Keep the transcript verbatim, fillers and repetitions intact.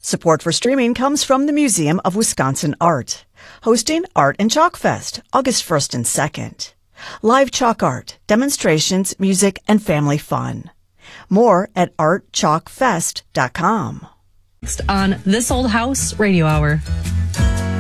Support for streaming comes from the Museum of Wisconsin Art, hosting Art and Chalk Fest, August first and second. Live chalk art, demonstrations, music, and family fun. More at art chalk fest dot com. Next on This Old House Radio Hour.